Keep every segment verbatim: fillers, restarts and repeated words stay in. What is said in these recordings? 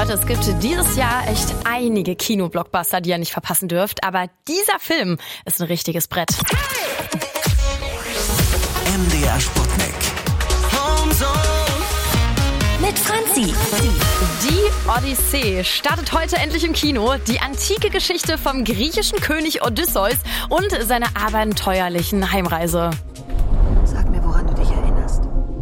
Leute, es gibt dieses Jahr echt einige Kino-Blockbuster, die ihr nicht verpassen dürft. Aber dieser Film ist ein richtiges Brett. M D R Sputnik. Mit Franzi. Die Odyssee startet heute endlich im Kino. Die antike Geschichte vom griechischen König Odysseus und seiner abenteuerlichen Heimreise. Sag mir, woran du dich erinnerst.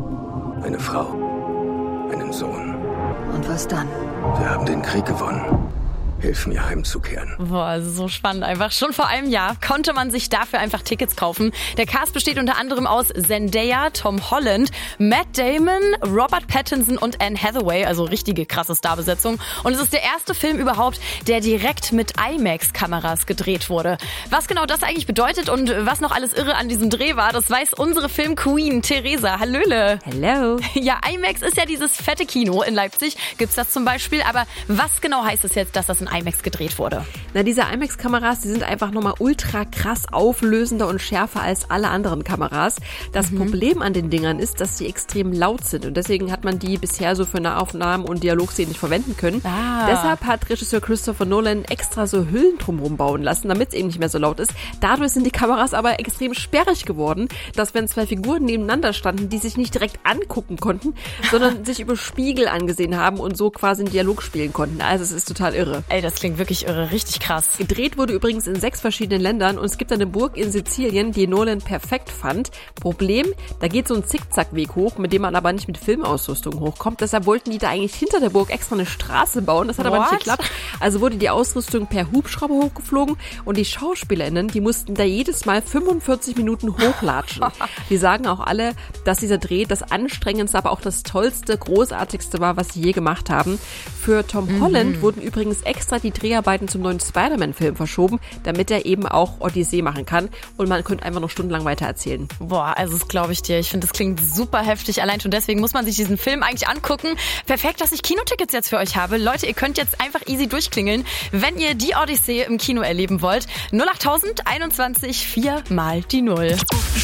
Eine Frau, einen Sohn. Und was dann? Wir haben den Krieg gewonnen. Hilf mir heimzukehren. Boah, so spannend einfach. Schon vor einem Jahr konnte man sich dafür einfach Tickets kaufen. Der Cast besteht unter anderem aus Zendaya, Tom Holland, Matt Damon, Robert Pattinson und Anne Hathaway. Also richtige krasse Starbesetzung. Und es ist der erste Film überhaupt, der direkt mit IMAX-Kameras gedreht wurde. Was genau das eigentlich bedeutet und was noch alles irre an diesem Dreh war, das weiß unsere Film-Queen Theresa. Hallöle. Hello. Ja, IMAX ist ja dieses fette Kino in Leipzig. Gibt's das zum Beispiel. Aber was genau heißt es jetzt, dass das in IMAX gedreht wurde? Na, diese IMAX-Kameras, die sind einfach nochmal ultra krass auflösender und schärfer als alle anderen Kameras. Das mhm. Problem an den Dingern ist, dass sie extrem laut sind und deswegen hat man die bisher so für Nahaufnahmen und Dialogszenen nicht verwenden können. Ah. Deshalb hat Regisseur Christopher Nolan extra so Hüllen drumherum bauen lassen, damit es eben nicht mehr so laut ist. Dadurch sind die Kameras aber extrem sperrig geworden, dass wenn zwei Figuren nebeneinander standen, die sich nicht direkt angucken konnten, sondern sich über Spiegel angesehen haben und so quasi einen Dialog spielen konnten. Also es ist total irre. Ey, das klingt wirklich irre, richtig krass. Gedreht wurde übrigens in sechs verschiedenen Ländern und es gibt eine Burg in Sizilien, die Nolan perfekt fand. Problem, da geht so ein Zickzackweg hoch, mit dem man aber nicht mit Filmausrüstung hochkommt. Deshalb wollten die da eigentlich hinter der Burg extra eine Straße bauen. Das hat What? aber nicht geklappt. Also wurde die Ausrüstung per Hubschrauber hochgeflogen und die SchauspielerInnen, die mussten da jedes Mal fünfundvierzig Minuten hochlatschen. Die sagen auch alle, dass dieser Dreh das anstrengendste, aber auch das tollste, großartigste war, was sie je gemacht haben. Für Tom mhm. Holland wurden übrigens extra die Dreharbeiten zum neuen Spider-Man-Film verschoben, damit er eben auch Odyssee machen kann und man könnte einfach noch stundenlang weiter erzählen. Boah, also das glaube ich dir. Ich finde, das klingt super heftig. Allein schon deswegen muss man sich diesen Film eigentlich angucken. Perfekt, dass ich Kinotickets jetzt für euch habe. Leute, ihr könnt jetzt einfach easy durchklingeln, wenn ihr die Odyssee im Kino erleben wollt. null acht tausend einundzwanzig vier mal die Null.